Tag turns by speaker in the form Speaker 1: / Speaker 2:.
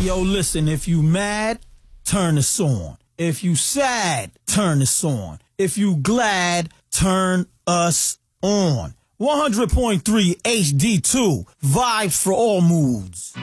Speaker 1: yo, listen, if you mad, turn this on. If you sad, turn this on. If you glad, turn us on. 100.3 HD2, vibes for all moods.